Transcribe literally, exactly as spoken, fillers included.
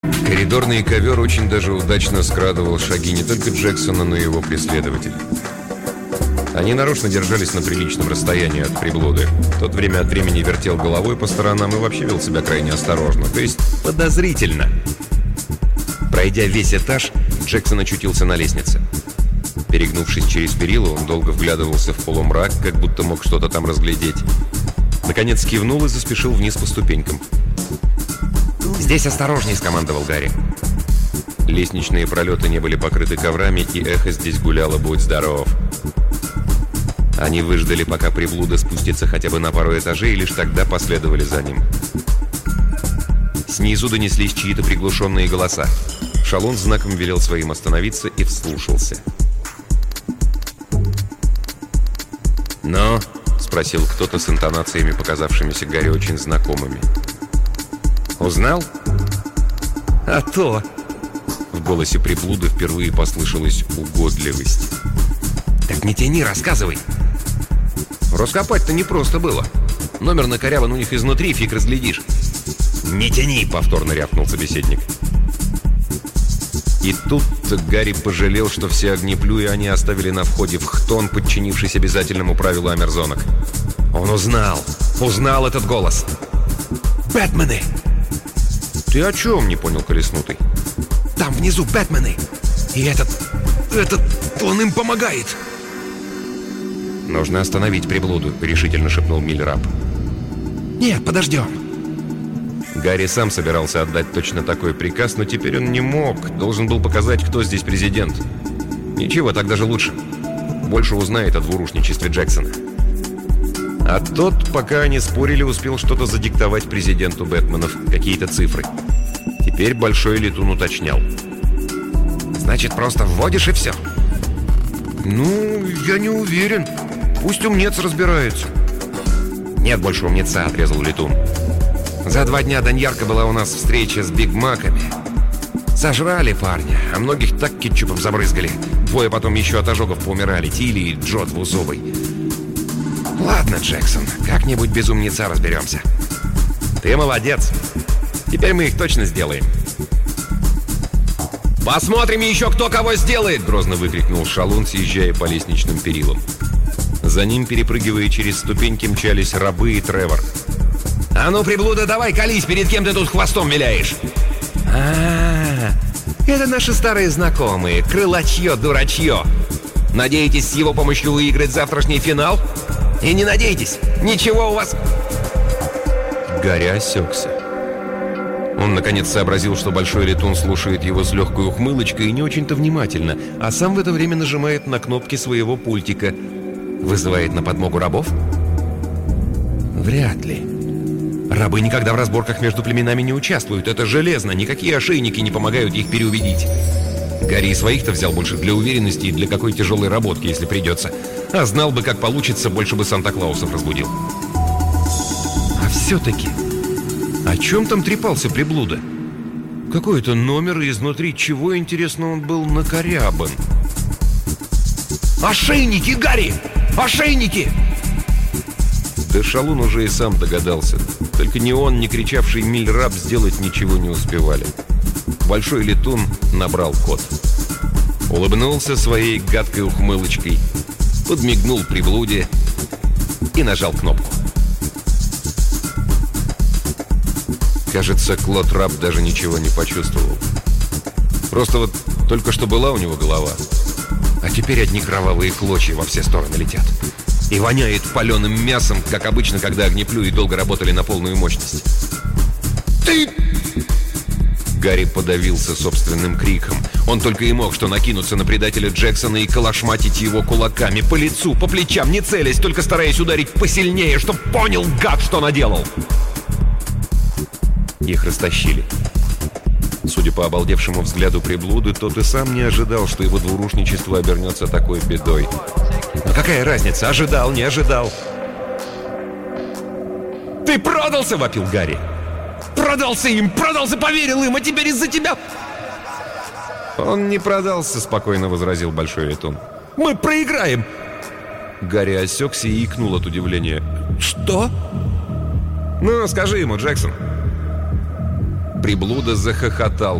Коридорный ковер очень даже удачно скрадывал шаги не только Джексона, но и его преследователей. Они нарочно держались на приличном расстоянии от приблуды. Тот время от времени вертел головой по сторонам и вообще вел себя крайне осторожно, то есть подозрительно. Пройдя весь этаж, Джексон очутился на лестнице. Перегнувшись через перила, он долго вглядывался в полумрак, как будто мог что-то там разглядеть. Наконец кивнул и заспешил вниз по ступенькам. «Здесь осторожней», — скомандовал Гарри. Лестничные пролеты не были покрыты коврами, и эхо здесь гуляло «Будь здоров». Они выждали, пока приблуда спустится хотя бы на пару этажей, и лишь тогда последовали за ним. Снизу донеслись чьи-то приглушенные голоса. Шалун знаком велел своим остановиться и вслушался. «Ну?» — спросил кто-то с интонациями, показавшимися Гарри очень знакомыми. «Узнал?» «А то!» В голосе приблуды впервые послышалась угодливость. «Так не тяни, рассказывай!» «Раскопать-то непросто было. Номер накорябан у них изнутри, фиг разглядишь». «Не тяни!» — повторно рявкнул собеседник. И тут Гарри пожалел, что все огнеплюи они оставили на входе в Хтон, подчинившись обязательному правилу амерзонок. Он узнал! Узнал этот голос! «Бэтмены!» «Ты о чем?» — не понял Колеснутый. «Там внизу Бэтмены! И этот... этот... он им помогает!» «Нужно остановить приблуду», — решительно шепнул Миллерап. «Нет, подождем». Гарри сам собирался отдать точно такой приказ, но теперь он не мог. Должен был показать, кто здесь президент. Ничего, так даже лучше. Больше узнает о двурушничестве Джексона. А тот, пока они спорили, успел что-то задиктовать президенту Бэтменов, какие-то цифры. Теперь Большой Летун уточнял. «Значит, просто вводишь и все?» «Ну, я не уверен. Пусть умнец разбирается». «Нет больше умнеца», — отрезал Летун. «За два дня до Ньярка была у нас встреча с бигмаками. Сожрали парня, а многих так кетчупом забрызгали. Двое потом еще от ожогов поумирали, Тилли и Джо двузубый. Ладно, Джексон, как-нибудь без умница разберемся. Ты молодец. Теперь мы их точно сделаем». «Посмотрим еще, кто кого сделает!» — грозно выкрикнул Шалун, съезжая по лестничным перилам. За ним, перепрыгивая через ступеньки, мчались рабы и Тревор. «А ну, приблуда, давай колись, перед кем ты тут хвостом виляешь!» «А-а-а, это наши старые знакомые, крылачье-дурачье. Надеетесь с его помощью выиграть завтрашний финал? И не надейтесь, ничего у вас...» Гарри осекся. Он, наконец, сообразил, что Большой Летун слушает его с легкой ухмылочкой и не очень-то внимательно, а сам в это время нажимает на кнопки своего пультика. Вызывает на подмогу рабов? Вряд ли. Рабы никогда в разборках между племенами не участвуют. Это железно, никакие ошейники не помогают их переубедить. Гарри и своих-то взял больше для уверенности и для какой тяжелой работки, если придется. А знал бы, как получится, больше бы Санта-Клаусов разбудил. А все-таки... О чем там трепался приблуда? Какой-то номер, и изнутри чего, интересно, он был накорябан. «Ошейники, Гарри! Ошейники!» Да Шалун уже и сам догадался. Только ни он, ни кричавший Миллерап сделать ничего не успевали. Большой Летун набрал код. Улыбнулся своей гадкой ухмылочкой, подмигнул приблуде и нажал кнопку. Кажется, Клод Раб даже ничего не почувствовал. Просто вот только что была у него голова, а теперь одни кровавые клочья во все стороны летят. И воняет паленым мясом, как обычно, когда огнеплюи долго работали на полную мощность. «Ты...» Гарри подавился собственным криком. Он только и мог что накинуться на предателя Джексона и калашматить его кулаками по лицу, по плечам, не целясь, только стараясь ударить посильнее, чтоб понял, гад, что наделал. Их растащили. Судя по обалдевшему взгляду приблуды, тот и сам не ожидал, что его двурушничество обернется такой бедой. Но какая разница, ожидал, не ожидал? «Ты продался!» — вопил Гарри. «Продался им! Продался, поверил им! А теперь из-за тебя...» «Он не продался», — спокойно возразил Большой Летун. «Мы проиграем!» Гарри осекся и икнул от удивления. «Что?» «Ну, скажи ему, Джексон». Приблуда захохотал,